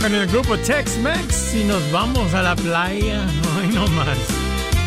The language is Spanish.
con el grupo Tex-Mex y nos vamos a la playa. Hoy no más.